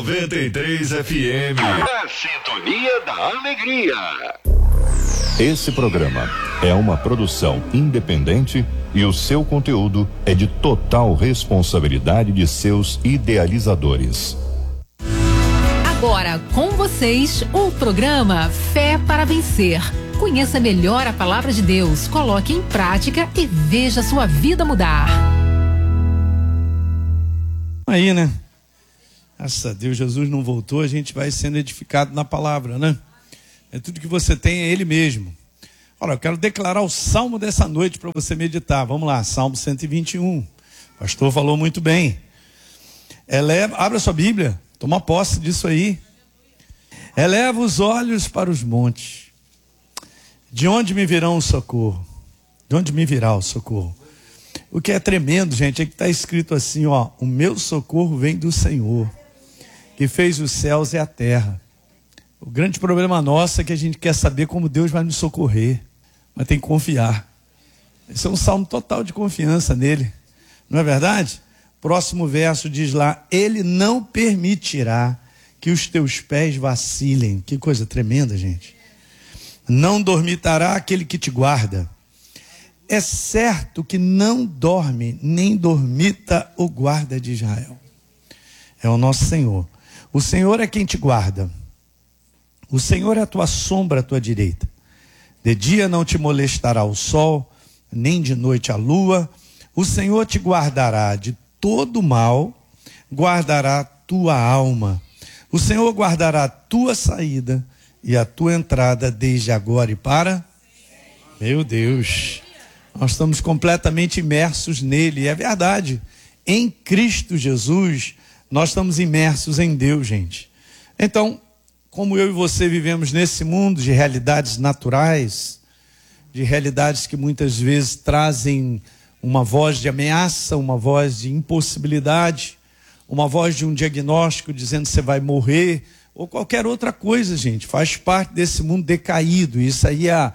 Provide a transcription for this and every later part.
93 FM. A sintonia da alegria. Esse programa é uma produção independente e o seu conteúdo é de total responsabilidade de seus idealizadores. Agora com vocês o programa Fé para Vencer. Conheça melhor a palavra de Deus, coloque em prática e veja sua vida mudar. Aí, né? Graças a Deus, Jesus não voltou, a gente vai sendo edificado na palavra, né? É tudo que você tem, é Ele mesmo. Olha, eu quero declarar o salmo dessa noite para você meditar. Vamos lá, Salmo 121. O pastor falou muito bem. Abra sua Bíblia, toma posse disso aí. Eleva os olhos para os montes. De onde me virão o socorro? De onde me virá o socorro? O que é tremendo, gente, é que está escrito assim, ó: o meu socorro vem do Senhor, que fez os céus e a terra. O grande problema nosso é que a gente quer saber como Deus vai nos socorrer, mas tem que confiar. Esse é um salmo total de confiança nele, não é verdade? Próximo verso diz lá: Ele não permitirá que os teus pés vacilem. Que coisa tremenda, gente. Não dormitará aquele que te guarda. É certo que não dorme, nem dormita o guarda de Israel. É o nosso Senhor. O Senhor é quem te guarda. O Senhor é a tua sombra à tua direita. De dia não te molestará o sol, nem de noite a lua. O Senhor te guardará de todo mal, guardará a tua alma. O Senhor guardará a tua saída e a tua entrada desde agora e para... Meu Deus, nós estamos completamente imersos nele, é verdade. Em Cristo Jesus, nós estamos imersos em Deus, gente. Então, como eu e você vivemos nesse mundo de realidades naturais, de realidades que muitas vezes trazem uma voz de ameaça, uma voz de impossibilidade, uma voz de um diagnóstico dizendo que você vai morrer, ou qualquer outra coisa, gente, faz parte desse mundo decaído. Isso aí é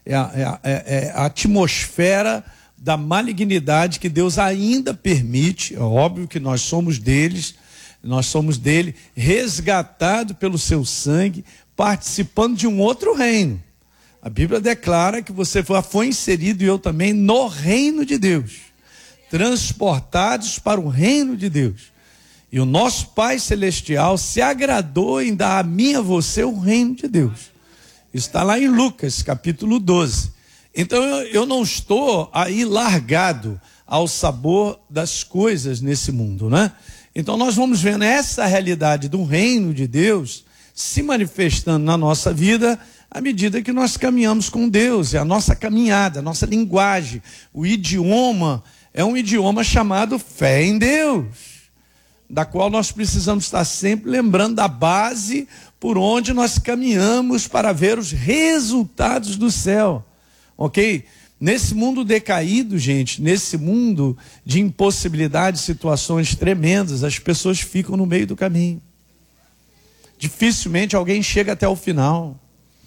a atmosfera da malignidade que Deus ainda permite. É óbvio que nós somos deles, nós somos dele, resgatado pelo seu sangue, participando de um outro reino. A Bíblia declara que você foi inserido, e eu também, no reino de Deus, transportados para o reino de Deus. E o nosso Pai Celestial se agradou em dar a mim e a você o reino de Deus. Isso está lá em Lucas, capítulo 12. Então eu não estou aí largado ao sabor das coisas nesse mundo, né? Então nós vamos vendo essa realidade do reino de Deus se manifestando na nossa vida à medida que nós caminhamos com Deus. É a nossa caminhada, a nossa linguagem, o idioma é um idioma chamado fé em Deus, da qual nós precisamos estar sempre lembrando da base por onde nós caminhamos para ver os resultados do céu, ok? Nesse mundo decaído, gente, nesse mundo de impossibilidades, situações tremendas, as pessoas ficam no meio do caminho. Dificilmente alguém chega até o final.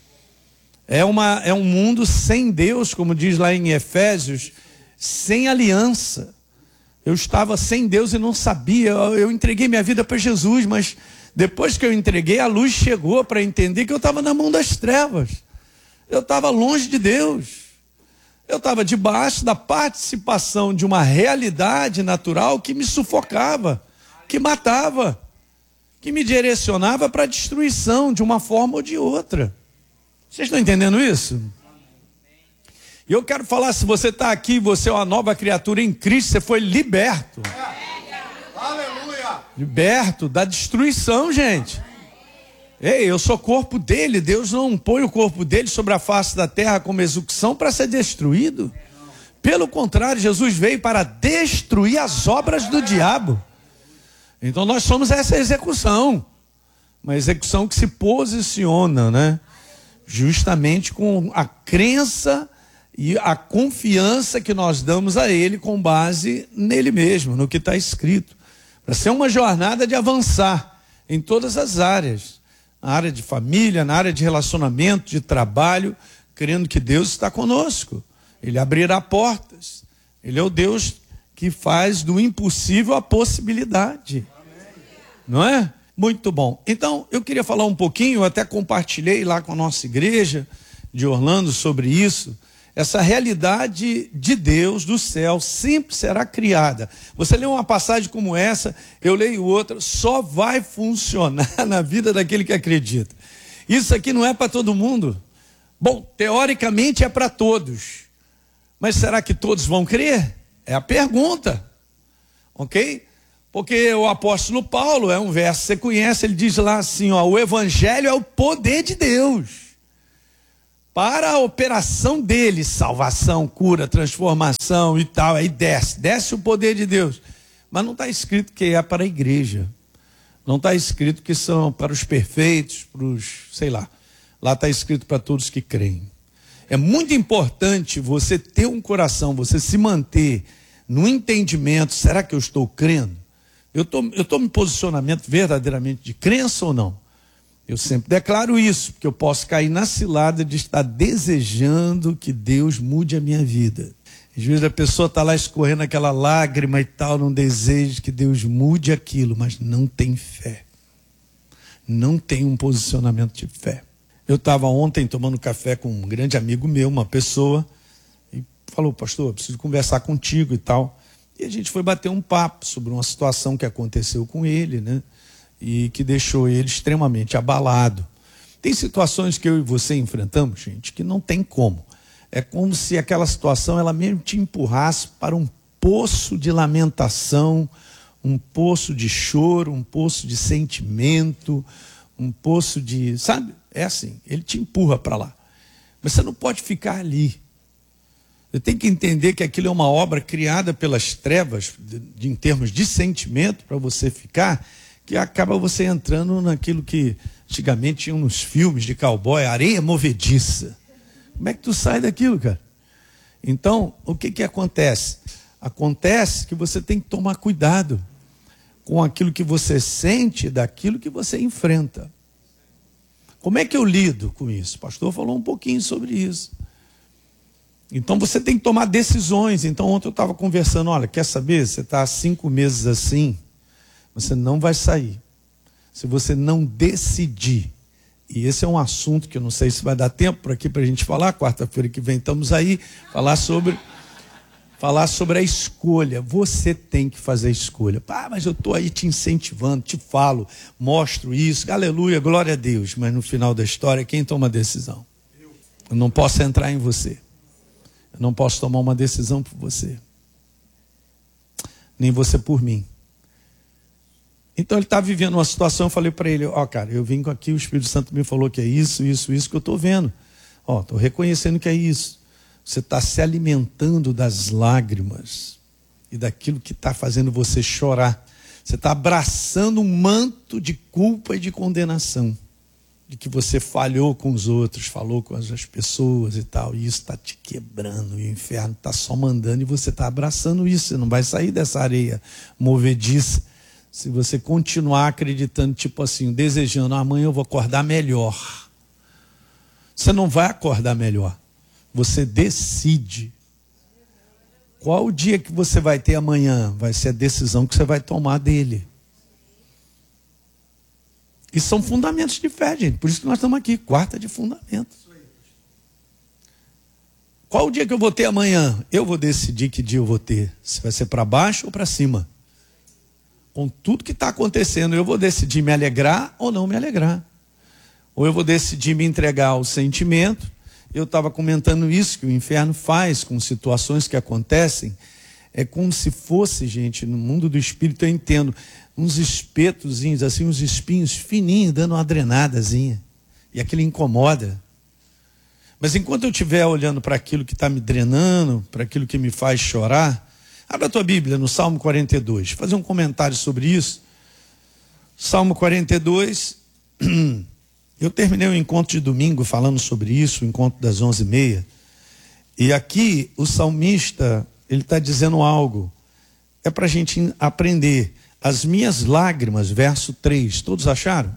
É um mundo sem Deus, como diz lá em Efésios, sem aliança. Eu estava sem Deus e não sabia. Eu entreguei minha vida para Jesus, mas depois que eu entreguei, a luz chegou para entender que eu estava na mão das trevas. Eu estava longe de Deus. Eu estava debaixo da participação de uma realidade natural que me sufocava, que matava, que me direcionava para a destruição de uma forma ou de outra. Vocês estão entendendo isso? E eu quero falar, se você está aqui, você é uma nova criatura em Cristo, você foi liberto. Aleluia! Liberto da destruição, gente. Ei, eu sou corpo dele. Deus não põe o corpo dele sobre a face da terra como execução para ser destruído. Pelo contrário, Jesus veio para destruir as obras do diabo. Então nós somos essa execução. Uma execução que se posiciona, né? Justamente com a crença e a confiança que nós damos a ele com base nele mesmo, no que está escrito. Para ser uma jornada de avançar em todas as áreas. Na área de família, na área de relacionamento, de trabalho, crendo que Deus está conosco. Ele abrirá portas. Ele é o Deus que faz do impossível a possibilidade. Não é? Muito bom. Então, eu queria falar um pouquinho, eu até compartilhei lá com a nossa igreja de Orlando sobre isso. Essa realidade de Deus, do céu, sempre será criada. Você lê uma passagem como essa, eu leio outra, só vai funcionar na vida daquele que acredita. Isso aqui não é para todo mundo. Bom, teoricamente é para todos. Mas será que todos vão crer? É a pergunta. Ok? Porque o apóstolo Paulo, é um verso que você conhece, ele diz lá assim, ó, o evangelho é o poder de Deus para a operação dele, salvação, cura, transformação e tal. Aí desce o poder de Deus. Mas não está escrito que é para a igreja. Não está escrito que são para os perfeitos, para os, sei lá. Lá está escrito para todos que creem. É muito importante você ter um coração, você se manter no entendimento, será que eu estou crendo? Eu estou em posicionamento verdadeiramente de crença ou não? Eu sempre declaro isso, porque eu posso cair na cilada de estar desejando que Deus mude a minha vida. Às vezes a pessoa está lá escorrendo aquela lágrima e tal, não deseja que Deus mude aquilo, mas não tem fé. Não tem um posicionamento de fé. Eu estava ontem tomando café com um grande amigo meu, uma pessoa, e falou, pastor, eu preciso conversar contigo e tal. E a gente foi bater um papo sobre uma situação que aconteceu com ele, né? E que deixou ele extremamente abalado. Tem situações que eu e você enfrentamos, gente, que não tem como. É como se aquela situação, ela mesmo te empurrasse para um poço de lamentação, um poço de choro, um poço de sentimento, um poço de... Sabe? É assim, ele te empurra para lá. Mas você não pode ficar ali. Você tem que entender que aquilo é uma obra criada pelas trevas, em termos de sentimento, para você ficar... que acaba você entrando naquilo que antigamente tinham nos filmes de cowboy, areia movediça. Como é que tu sai daquilo, cara? Então, o que acontece? Acontece que você tem que tomar cuidado com aquilo que você sente, daquilo que você enfrenta. Como é que eu lido com isso? O pastor falou um pouquinho sobre isso. Então você tem que tomar decisões. Então ontem eu estava conversando, olha, quer saber? Você está há 5 meses assim, você não vai sair se você não decidir. E esse é um assunto que eu não sei se vai dar tempo por aqui para a gente falar. Quarta-feira que vem estamos aí, falar sobre a escolha. Você tem que fazer a escolha. Mas eu estou aí te incentivando, te falo, mostro isso, aleluia, glória a Deus. Mas no final da história, quem toma a decisão? Eu não posso entrar em você. Eu não posso tomar uma decisão por você. Nem você por mim. Então ele está vivendo uma situação, eu falei para ele, cara, eu vim aqui, o Espírito Santo me falou que é isso que eu estou vendo. Estou reconhecendo que é isso. Você está se alimentando das lágrimas e daquilo que está fazendo você chorar. Você está abraçando um manto de culpa e de condenação. De que você falhou com os outros, falou com as pessoas e tal. E isso está te quebrando. E o inferno está só mandando e você está abraçando isso. Você não vai sair dessa areia movediça. Se você continuar acreditando, tipo assim, desejando, amanhã eu vou acordar melhor. Você não vai acordar melhor. Você decide. Qual o dia que você vai ter amanhã? Vai ser a decisão que você vai tomar dele. E são fundamentos de fé, gente. Por isso que nós estamos aqui, quarta de fundamentos. Qual o dia que eu vou ter amanhã? Eu vou decidir que dia eu vou ter. Se vai ser para baixo ou para cima. Com tudo que está acontecendo, eu vou decidir me alegrar ou não me alegrar. Ou eu vou decidir me entregar ao sentimento. Eu estava comentando isso, que o inferno faz com situações que acontecem. É como se fosse, gente, no mundo do espírito, eu entendo, uns espetozinhos, assim, uns espinhos fininhos, dando uma drenadazinha. E aquilo incomoda. Mas enquanto eu estiver olhando para aquilo que está me drenando, para aquilo que me faz chorar, abre a tua Bíblia no Salmo 42, fazer um comentário sobre isso. Salmo 42, eu terminei o encontro de domingo falando sobre isso, o encontro das 11h30. E aqui o salmista, ele está dizendo algo, é para a gente aprender. As minhas lágrimas, verso 3, todos acharam?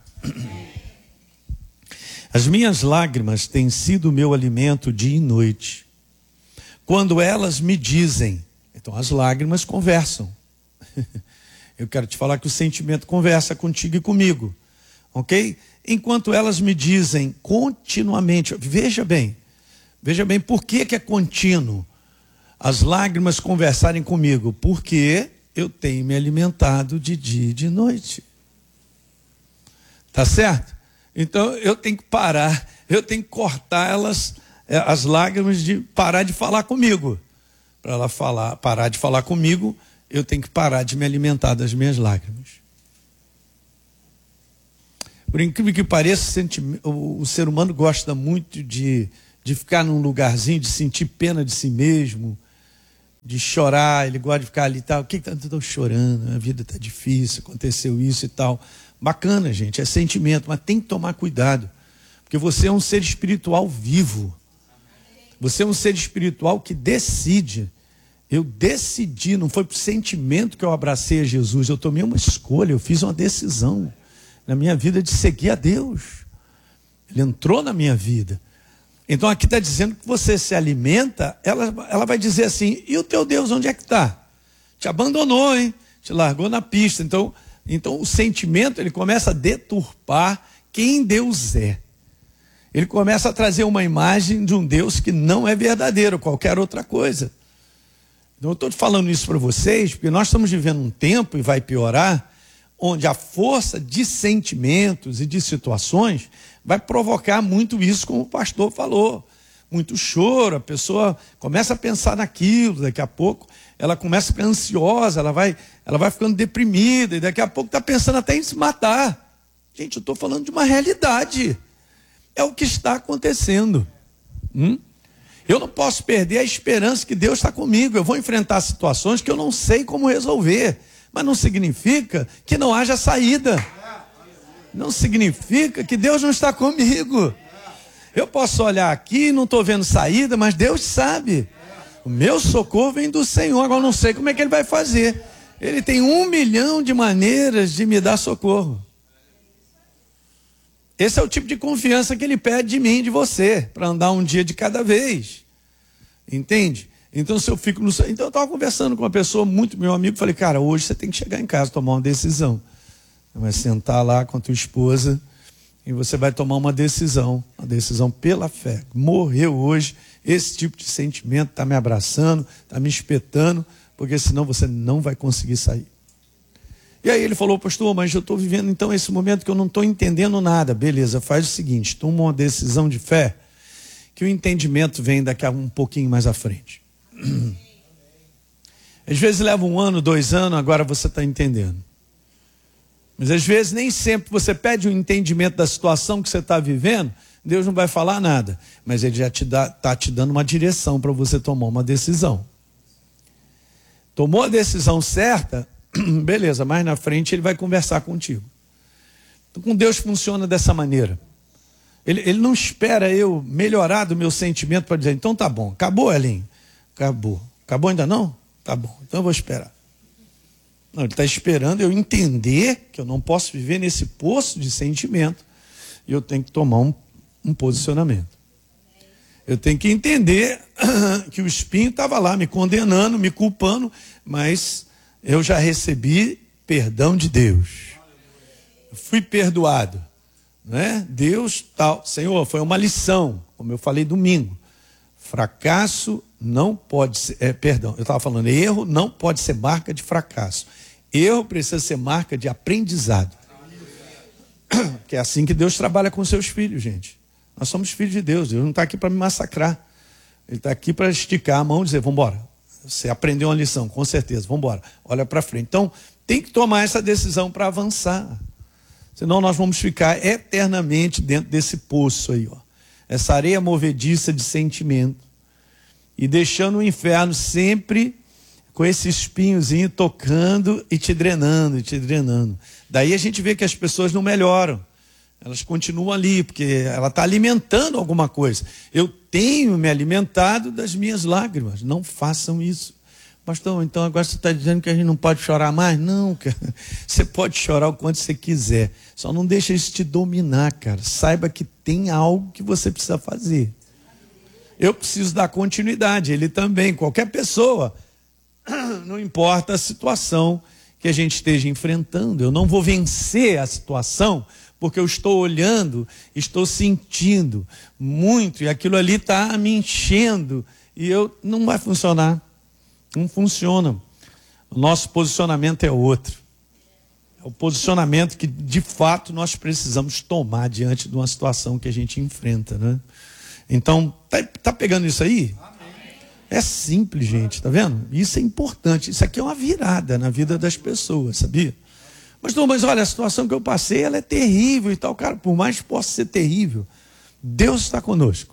As minhas lágrimas têm sido o meu alimento dia e noite. Quando elas me dizem, então as lágrimas conversam. Eu quero te falar que o sentimento conversa contigo e comigo, ok? Enquanto elas me dizem continuamente, veja bem por que é contínuo as lágrimas conversarem comigo, porque eu tenho me alimentado de dia e de noite. Tá certo? Então eu tenho que parar, eu tenho que cortar elas, as lágrimas, de parar de falar comigo. Para ela parar de falar comigo, eu tenho que parar de me alimentar das minhas lágrimas. Por incrível que pareça, o ser humano gosta muito de ficar num lugarzinho, de sentir pena de si mesmo, de chorar. Ele gosta de ficar ali e tal. O que estou chorando? A vida está difícil, aconteceu isso e tal. Bacana, gente, é sentimento, mas tem que tomar cuidado, porque você é um ser espiritual vivo. Você é um ser espiritual que decide. Eu decidi, não foi por sentimento que eu abracei a Jesus, eu tomei uma escolha, eu fiz uma decisão na minha vida de seguir a Deus. Ele entrou na minha vida. Então aqui está dizendo que você se alimenta, ela vai dizer assim, e o teu Deus onde é que está? Te abandonou, hein? Te largou na pista. Então o sentimento, ele começa a deturpar quem Deus é. Ele começa a trazer uma imagem de um Deus que não é verdadeiro, qualquer outra coisa. Então eu estou falando isso para vocês, porque nós estamos vivendo um tempo, e vai piorar, onde a força de sentimentos e de situações vai provocar muito isso, como o pastor falou. Muito choro, a pessoa começa a pensar naquilo, daqui a pouco ela começa a ficar ansiosa, ela vai ficando deprimida, e daqui a pouco está pensando até em se matar. Gente, eu estou falando de uma realidade. É o que está acontecendo. Eu não posso perder a esperança que Deus está comigo. Eu vou enfrentar situações que eu não sei como resolver, mas não significa que não haja saída. Não significa que Deus não está comigo. Eu posso olhar aqui e não estou vendo saída, mas Deus sabe. O meu socorro vem do Senhor. Agora eu não sei como é que Ele vai fazer. Ele tem 1 milhão de maneiras de me dar socorro. Esse é o tipo de confiança que Ele pede de mim e de você, para andar um dia de cada vez. Entende? Então, se eu fico no... Então, eu estava conversando com uma pessoa, muito meu amigo, falei, cara, hoje você tem que chegar em casa, tomar uma decisão. Você vai sentar lá com a tua esposa e você vai tomar uma decisão pela fé. Morreu hoje, esse tipo de sentimento está me abraçando, está me espetando, porque senão você não vai conseguir sair. E aí ele falou, pastor, mas eu estou vivendo então esse momento que eu não estou entendendo nada. Beleza, faz o seguinte, toma uma decisão de fé, que o entendimento vem daqui a um pouquinho mais à frente. Às vezes leva 1 ano, 2 anos, agora você está entendendo. Mas às vezes nem sempre você pede um entendimento da situação que você está vivendo, Deus não vai falar nada, mas Ele já está te dando uma direção para você tomar uma decisão. Tomou a decisão certa, beleza, mais na frente Ele vai conversar contigo. Então, com Deus funciona dessa maneira. Ele não espera eu melhorar do meu sentimento para dizer, então tá bom, acabou, Elinho? Acabou. Acabou ainda não? Tá bom, então eu vou esperar. Não, Ele está esperando eu entender que eu não posso viver nesse poço de sentimento e eu tenho que tomar um posicionamento. Eu tenho que entender que o espinho estava lá me condenando, me culpando, mas eu já recebi perdão de Deus. Eu fui perdoado. Né? Deus, tal. Senhor, foi uma lição, como eu falei domingo. Fracasso não pode ser, eu estava falando, erro não pode ser marca de fracasso. Erro precisa ser marca de aprendizado. Que é assim que Deus trabalha com seus filhos, gente. Nós somos filhos de Deus. Deus não está aqui para me massacrar. Ele está aqui para esticar a mão e dizer, vamos embora. Você aprendeu uma lição, com certeza, vamos embora. Olha para frente. Então, tem que tomar essa decisão para avançar. Senão nós vamos ficar eternamente dentro desse poço aí, ó. Essa areia movediça de sentimento. E deixando o inferno sempre com esse espinhozinho tocando e te drenando, e te drenando. Daí a gente vê que as pessoas não melhoram. Elas continuam ali, porque ela está alimentando alguma coisa. Eu tenho me alimentado das minhas lágrimas. Não façam isso. Pastor, então agora você está dizendo que a gente não pode chorar mais? Não, cara. Você pode chorar o quanto você quiser. Só não deixa isso te dominar, cara. Saiba que tem algo que você precisa fazer. Eu preciso dar continuidade. Ele também. Qualquer pessoa. Não importa a situação que a gente esteja enfrentando. Eu não vou vencer a situação porque eu estou olhando, estou sentindo muito, e aquilo ali está me enchendo, e não vai funcionar. Não funciona. O nosso posicionamento é outro. É o posicionamento que, de fato, nós precisamos tomar diante de uma situação que a gente enfrenta, né? Então, tá pegando isso aí? É simples, gente, tá vendo? Isso é importante. Isso aqui é uma virada na vida das pessoas, sabia? Mas olha, a situação que eu passei, ela é terrível e tal. Cara, por mais que possa ser terrível, Deus está conosco.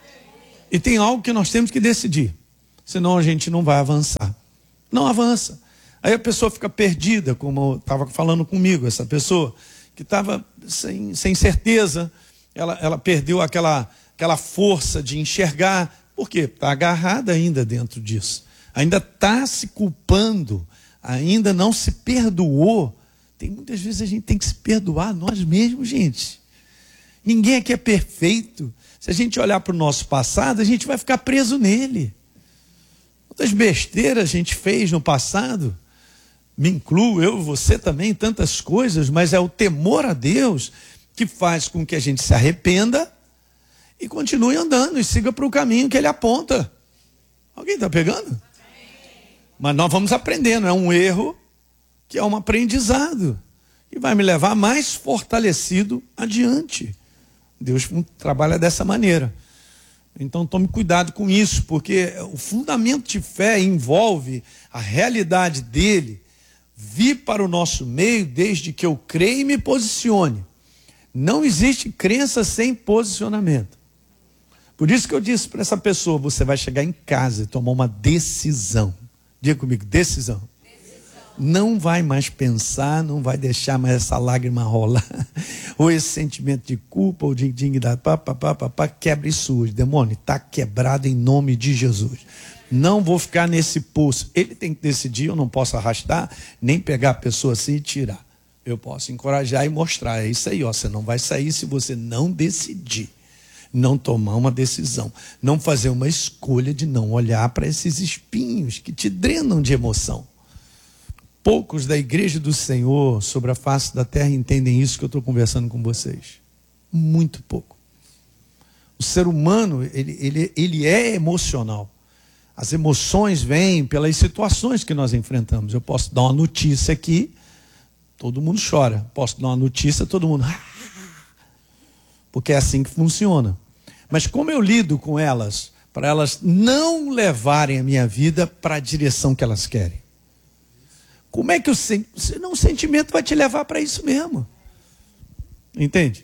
E tem algo que nós temos que decidir. Senão a gente não vai avançar. Não avança. Aí a pessoa fica perdida, como estava falando comigo, essa pessoa que estava sem certeza. Ela perdeu aquela força de enxergar. Por quê? Está agarrada ainda dentro disso. Ainda está se culpando. Ainda não se perdoou. Muitas vezes a gente tem que se perdoar nós mesmos, gente. Ninguém aqui é perfeito. Se a gente olhar para o nosso passado, a gente vai ficar preso nele. Quantas besteiras a gente fez no passado, me incluo, eu e você também, tantas coisas, mas é o temor a Deus que faz com que a gente se arrependa e continue andando e siga para o caminho que Ele aponta. Alguém está pegando? Mas nós vamos aprendendo, é um erro que é um aprendizado que vai me levar mais fortalecido adiante. Deus trabalha dessa maneira. Então tome cuidado com isso, porque o fundamento de fé envolve a realidade dele vir para o nosso meio desde que eu creia e me posicione. Não existe crença sem posicionamento. Por isso que eu disse para essa pessoa, você vai chegar em casa e tomar uma decisão. Diga comigo, decisão. Não vai mais pensar, não vai deixar mais essa lágrima rolar, ou esse sentimento de culpa ou de indignidade, quebra e surge. Demônio, está quebrado em nome de Jesus. Não vou ficar nesse poço. Ele tem que decidir, eu não posso arrastar, nem pegar a pessoa assim e tirar. Eu posso encorajar e mostrar, é isso aí, ó, você não vai sair se você não decidir. Não tomar uma decisão, não fazer uma escolha de não olhar para esses espinhos que te drenam de emoção. Poucos da igreja do Senhor sobre a face da terra entendem isso que eu estou conversando com vocês. Muito pouco. O ser humano, ele é emocional. As emoções vêm pelas situações que nós enfrentamos. Eu posso dar uma notícia aqui, todo mundo chora. Posso dar uma notícia, todo mundo... Porque é assim que funciona. Mas como eu lido com elas, para elas não levarem a minha vida para a direção que elas querem? Como é que o sentimento vai te levar para isso mesmo? Entende?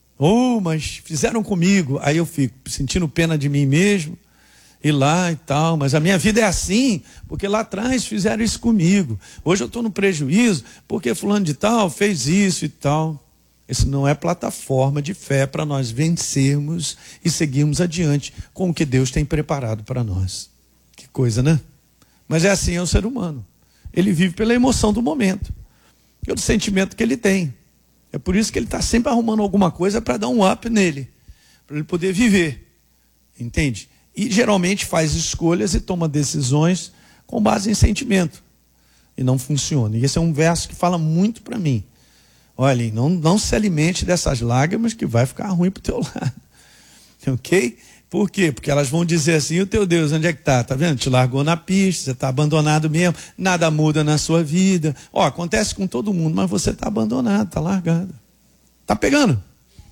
Mas fizeram comigo. Aí eu fico sentindo pena de mim mesmo. E lá e tal. Mas a minha vida é assim, porque lá atrás fizeram isso comigo. Hoje eu estou no prejuízo, porque fulano de tal fez isso e tal. Isso não é plataforma de fé para nós vencermos e seguirmos adiante com o que Deus tem preparado para nós. Que coisa, né? Mas é assim, é o ser humano. Ele vive pela emoção do momento, pelo sentimento que ele tem. É por isso que ele está sempre arrumando alguma coisa para dar um up nele, para ele poder viver. Entende? E geralmente faz escolhas e toma decisões com base em sentimento. E não funciona. E esse é um verso que fala muito para mim. Olhem, não se alimente dessas lágrimas que vai ficar ruim para o teu lado. Ok? Por quê? Porque elas vão dizer assim, o teu Deus, onde é que está? Tá vendo? Te largou na pista, você está abandonado mesmo, nada muda na sua vida. Acontece com todo mundo, mas você está abandonado, está largado. Está pegando?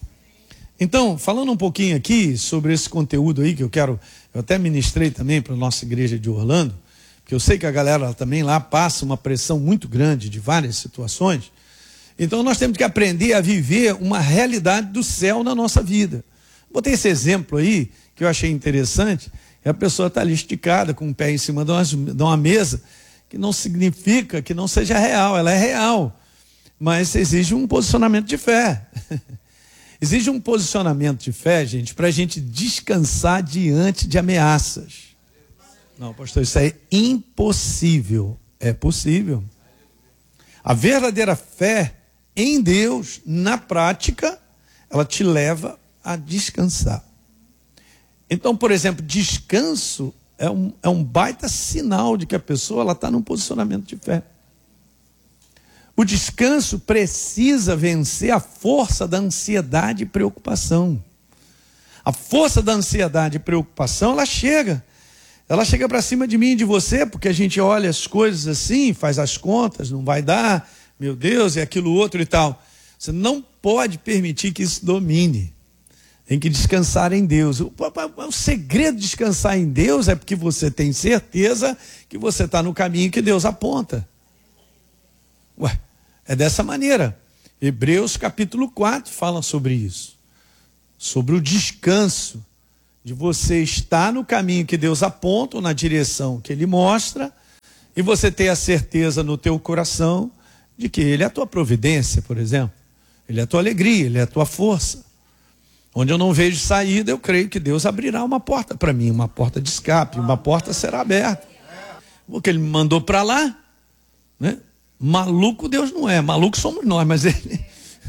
Então, falando um pouquinho aqui sobre esse conteúdo aí que eu até ministrei também para a nossa igreja de Orlando, porque eu sei que a galera também lá passa uma pressão muito grande de várias situações. Então nós temos que aprender a viver uma realidade do céu na nossa vida. Botei esse exemplo aí, que eu achei interessante, e a pessoa está ali esticada, com o pé em cima de uma mesa, que não significa que não seja real, ela é real, mas exige um posicionamento de fé. Exige um posicionamento de fé, gente, para a gente descansar diante de ameaças. Não, pastor, isso é impossível. É possível. A verdadeira fé em Deus, na prática, ela te leva a descansar. Então, por exemplo, descanso é um baita sinal de que a pessoa está num posicionamento de fé. O descanso precisa vencer a força da ansiedade e preocupação. A força da ansiedade e preocupação, ela chega para cima de mim e de você, porque a gente olha as coisas assim, faz as contas, não vai dar, meu Deus, é aquilo outro e tal. Você não pode permitir que isso domine. Tem que descansar em Deus. O segredo de descansar em Deus é porque você tem certeza que você está no caminho que Deus aponta. É dessa maneira. Hebreus capítulo 4 fala sobre isso. Sobre o descanso de você estar no caminho que Deus aponta, ou na direção que Ele mostra, e você ter a certeza no teu coração de que Ele é a tua providência, por exemplo. Ele é a tua alegria, Ele é a tua força. Onde eu não vejo saída, eu creio que Deus abrirá uma porta para mim, uma porta de escape, uma porta será aberta. Porque Ele me mandou para lá, né? Maluco Deus não é, maluco somos nós, mas Ele...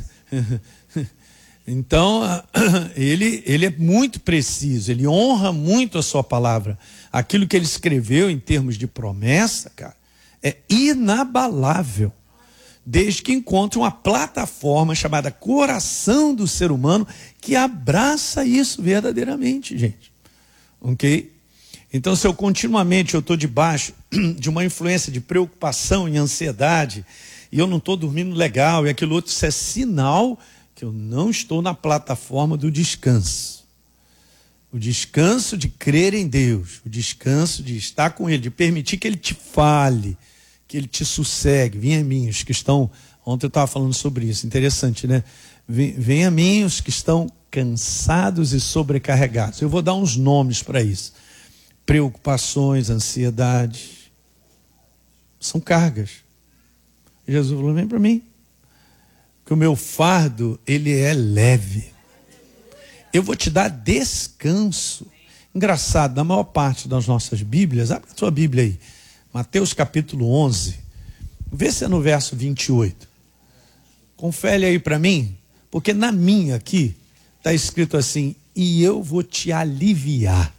Então, ele é muito preciso, Ele honra muito a sua palavra. Aquilo que Ele escreveu em termos de promessa, cara, é inabalável. Desde que encontre uma plataforma chamada coração do ser humano que abraça isso verdadeiramente, gente. Ok? Então, se eu continuamente estou debaixo de uma influência de preocupação e ansiedade, e eu não estou dormindo legal, e aquilo outro, isso é sinal que eu não estou na plataforma do descanso. O descanso de crer em Deus, o descanso de estar com Ele, de permitir que Ele te fale, que Ele te sossegue. Vem a mim os que estão, ontem eu estava falando sobre isso, interessante, né? Vem a mim os que estão cansados e sobrecarregados. Eu vou dar uns nomes para isso. Preocupações, ansiedade, são cargas. Jesus falou, vem para mim, que o meu fardo, ele é leve. Eu vou te dar descanso. Engraçado, na maior parte das nossas Bíblias, abre a tua Bíblia aí, Mateus capítulo 11, vê se é no verso 28. Confere aí para mim, porque na minha aqui, está escrito assim, e eu vou te aliviar.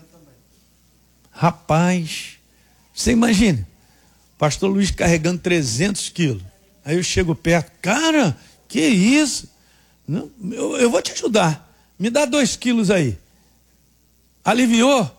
Rapaz, você imagina, pastor Luiz carregando 300 quilos. Aí eu chego perto, cara, que isso? Não, eu vou te ajudar. Me dá 2 quilos aí. Aliviou?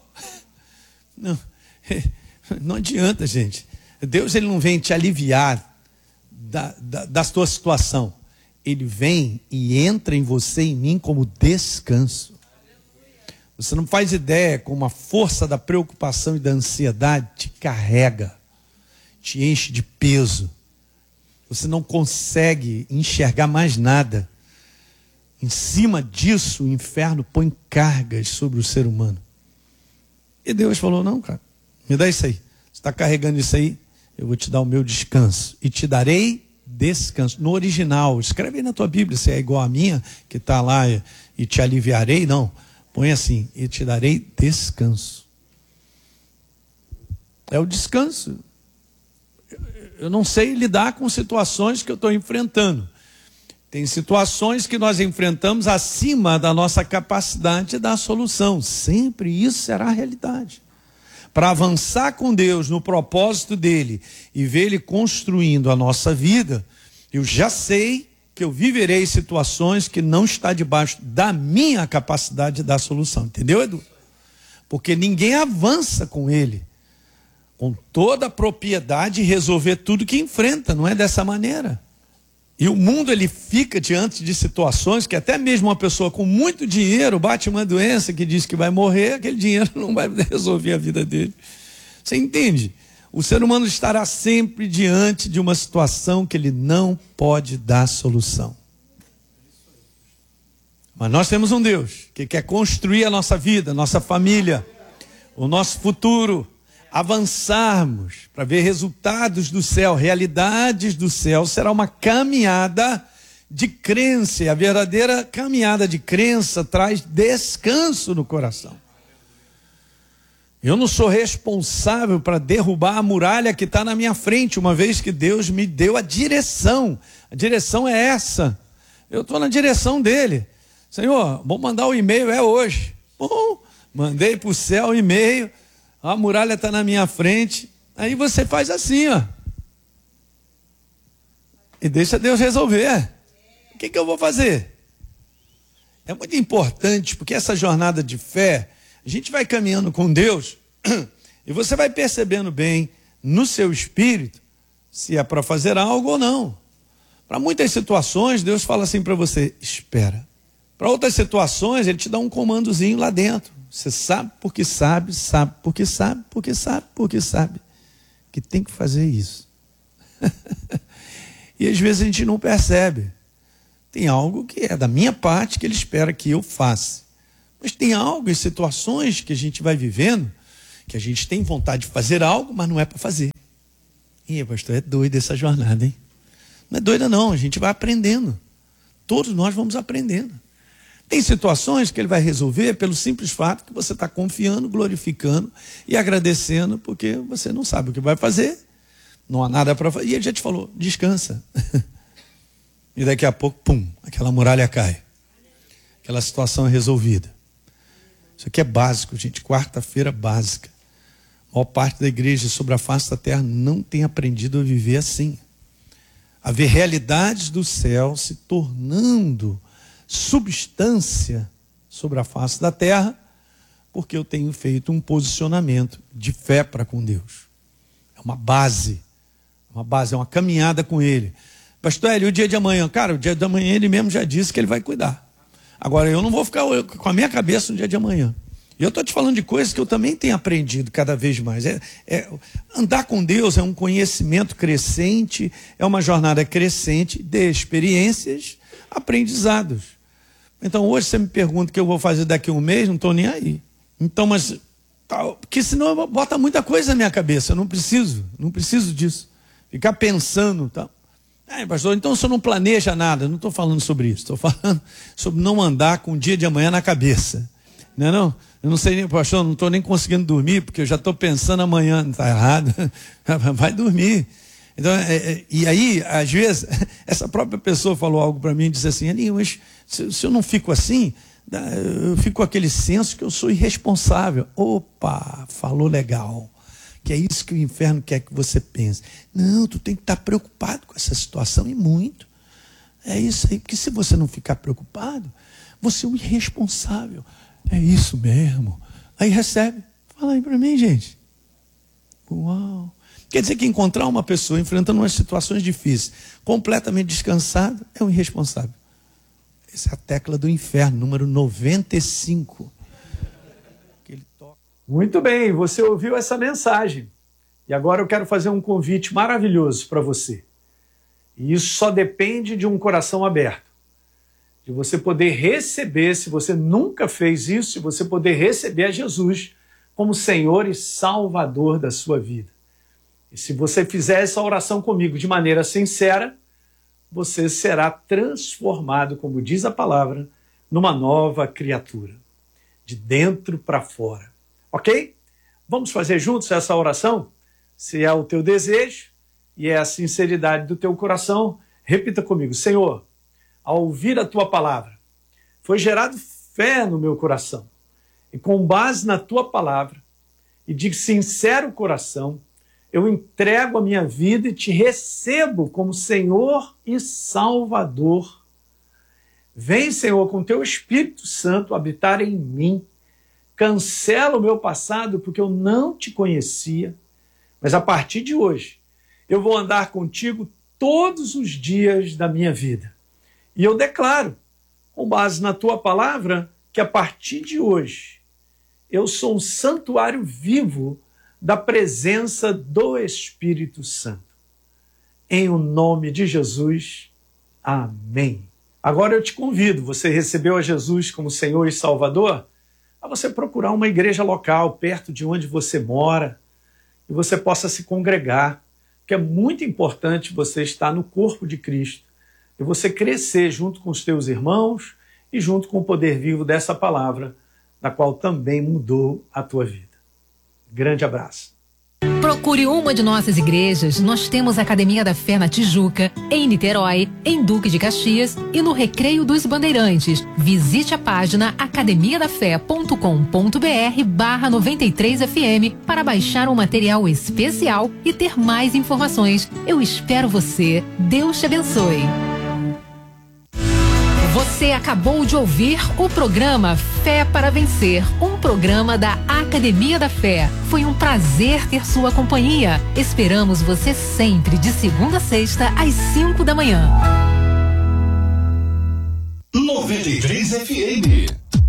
Não adianta, gente. Deus, Ele não vem te aliviar da tua situação. Ele vem e entra em você e em mim como descanso. Você não faz ideia como a força da preocupação e da ansiedade te carrega, te enche de peso. Você não consegue enxergar mais nada. Em cima disso, o inferno põe cargas sobre o ser humano. E Deus falou, não, cara, me dá isso aí. Você está carregando isso aí, eu vou te dar o meu descanso. E te darei descanso. No original, escreve aí na tua Bíblia, se é igual a minha, que está lá, e te aliviarei, não. Põe assim, e te darei descanso. É o descanso. Eu não sei lidar com situações que eu estou enfrentando. Tem situações que nós enfrentamos acima da nossa capacidade de dar solução. Sempre isso será a realidade. Para avançar com Deus no propósito dele e ver Ele construindo a nossa vida, eu já sei que eu viverei situações que não está debaixo da minha capacidade de dar solução. Entendeu, Edu? Porque ninguém avança com Ele com toda a propriedade e resolver tudo que enfrenta. Não é dessa maneira. E o mundo, ele fica diante de situações que até mesmo uma pessoa com muito dinheiro bate uma doença que diz que vai morrer, aquele dinheiro não vai resolver a vida dele. Você entende? O ser humano estará sempre diante de uma situação que ele não pode dar solução. Mas nós temos um Deus que quer construir a nossa vida, nossa família, o nosso futuro, avançarmos para ver resultados do céu, realidades do céu. Será uma caminhada de crença, e a verdadeira caminhada de crença traz descanso no coração. Eu não sou responsável para derrubar a muralha que está na minha frente, uma vez que Deus me deu a direção. A direção é essa. Eu estou na direção dele. Senhor, vou mandar o e-mail, é hoje. Bom, mandei para o céu o e-mail, a muralha está na minha frente. Aí você faz assim, ó. e deixa Deus resolver. O que eu vou fazer? É muito importante, porque essa jornada de fé, a gente vai caminhando com Deus e você vai percebendo bem no seu espírito se é para fazer algo ou não. Para muitas situações, Deus fala assim para você, espera. Para outras situações, Ele te dá um comandozinho lá dentro. Você sabe porque sabe, sabe porque sabe, porque sabe, porque sabe que tem que fazer isso. E às vezes a gente não percebe. Tem algo que é da minha parte que Ele espera que eu faça. Mas tem algo em situações que a gente vai vivendo, que a gente tem vontade de fazer algo, mas não é para fazer. E pastor, é doido essa jornada, hein? Não é doida não, a gente vai aprendendo. Todos nós vamos aprendendo. Tem situações que Ele vai resolver pelo simples fato que você está confiando, glorificando e agradecendo, porque você não sabe o que vai fazer, não há nada para fazer. E Ele já te falou, descansa. E daqui a pouco, pum, aquela muralha cai. Aquela situação é resolvida. Isso aqui é básico, gente, quarta-feira básica. A maior parte da igreja sobre a face da terra não tem aprendido a viver assim. A ver realidades do céu se tornando substância sobre a face da terra, porque eu tenho feito um posicionamento de fé para com Deus. É uma base, é uma caminhada com Ele. Pastor Hélio, o dia de amanhã? Cara, o dia de amanhã Ele mesmo já disse que Ele vai cuidar. Agora, eu não vou ficar com a minha cabeça no dia de amanhã. E eu estou te falando de coisas que eu também tenho aprendido cada vez mais. Andar com Deus é um conhecimento crescente, é uma jornada crescente de experiências, aprendizados. Então hoje você me pergunta o que eu vou fazer daqui a um mês, não estou nem aí. Então, mas, porque senão bota muita coisa na minha cabeça, eu não preciso disso. Ficar pensando, tá? Pastor, então o senhor não planeja nada. Não estou falando sobre isso, estou falando sobre não andar com o dia de amanhã na cabeça. Não é não? Eu não sei nem, pastor, não estou nem conseguindo dormir, porque eu já estou pensando amanhã. Não está errado, vai dormir. Então, e aí, às vezes, essa própria pessoa falou algo para mim e disse assim, Aninho, mas se eu não fico assim, eu fico com aquele senso que eu sou irresponsável. Opa, falou legal. Que é isso que o inferno quer que você pense. Não, tu tem que estar preocupado com essa situação e muito. É isso aí, porque se você não ficar preocupado, você é um irresponsável. É isso mesmo. Aí recebe. Fala aí para mim, gente. Uau. Quer dizer que encontrar uma pessoa enfrentando umas situações difíceis, completamente descansada, é um irresponsável. Essa é a tecla do inferno, número 95. Que ele toca. Muito bem, você ouviu essa mensagem. E agora eu quero fazer um convite maravilhoso para você. E isso só depende de um coração aberto. De você poder receber, se você nunca fez isso, se você poder receber a Jesus como Senhor e Salvador da sua vida. E se você fizer essa oração comigo de maneira sincera, você será transformado, como diz a palavra, numa nova criatura. De dentro para fora. Ok? Vamos fazer juntos essa oração? Se é o teu desejo e é a sinceridade do teu coração, repita comigo. Senhor, ao ouvir a tua palavra, foi gerado fé no meu coração. E com base na tua palavra e de sincero coração, eu entrego a minha vida e te recebo como Senhor e Salvador. Vem, Senhor, com teu Espírito Santo habitar em mim. Cancela o meu passado porque eu não te conhecia. Mas a partir de hoje, eu vou andar contigo todos os dias da minha vida. E eu declaro, com base na tua palavra, que a partir de hoje, eu sou um santuário vivo da presença do Espírito Santo. Em o nome de Jesus, amém. Agora eu te convido, você recebeu a Jesus como Senhor e Salvador, a você procurar uma igreja local, perto de onde você mora, e você possa se congregar, porque é muito importante você estar no corpo de Cristo, e você crescer junto com os teus irmãos e junto com o poder vivo dessa palavra, na qual também mudou a tua vida. Grande abraço. Procure uma de nossas igrejas. Nós temos a Academia da Fé na Tijuca, em Niterói, em Duque de Caxias e no Recreio dos Bandeirantes. Visite a página academiadafé.com.br/93FM para baixar um material especial e ter mais informações. Eu espero você. Deus te abençoe. Você acabou de ouvir o programa Fé para Vencer, um programa da Academia da Fé. Foi um prazer ter sua companhia. Esperamos você sempre de segunda a sexta às 5 da manhã. 93 FM.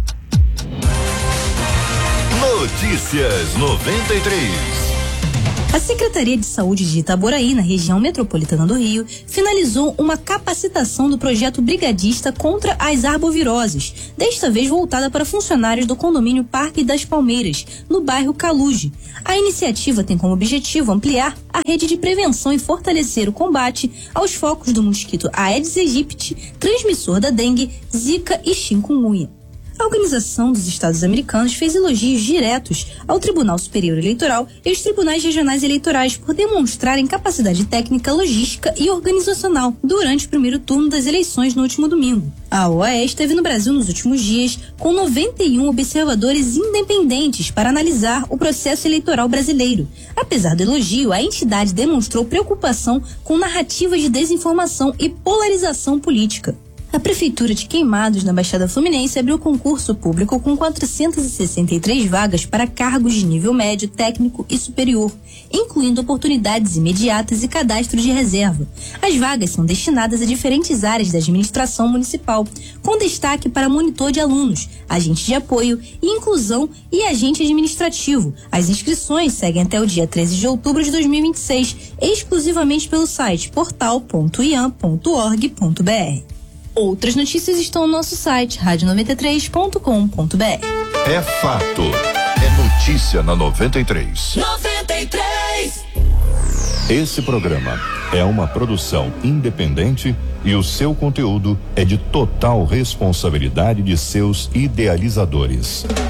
Notícias 93. A Secretaria de Saúde de Itaboraí, na região metropolitana do Rio, finalizou uma capacitação do projeto brigadista contra as arboviroses, desta vez voltada para funcionários do condomínio Parque das Palmeiras, no bairro Caluge. A iniciativa tem como objetivo ampliar a rede de prevenção e fortalecer o combate aos focos do mosquito Aedes aegypti, transmissor da dengue, zika e chikungunya. A Organização dos Estados Americanos fez elogios diretos ao Tribunal Superior Eleitoral e aos tribunais regionais eleitorais por demonstrarem capacidade técnica, logística e organizacional durante o primeiro turno das eleições no último domingo. A OAS esteve no Brasil nos últimos dias com 91 observadores independentes para analisar o processo eleitoral brasileiro. Apesar do elogio, a entidade demonstrou preocupação com narrativas de desinformação e polarização política. A Prefeitura de Queimados, na Baixada Fluminense, abriu concurso público com 463 vagas para cargos de nível médio, técnico e superior, incluindo oportunidades imediatas e cadastro de reserva. As vagas são destinadas a diferentes áreas da administração municipal, com destaque para monitor de alunos, agente de apoio e inclusão e agente administrativo. As inscrições seguem até o dia 13 de outubro de 2026, exclusivamente pelo site portal.iam.org.br. Outras notícias estão no nosso site radio93.com.br. É fato. É notícia na 93. 93. Esse programa é uma produção independente e o seu conteúdo é de total responsabilidade de seus idealizadores.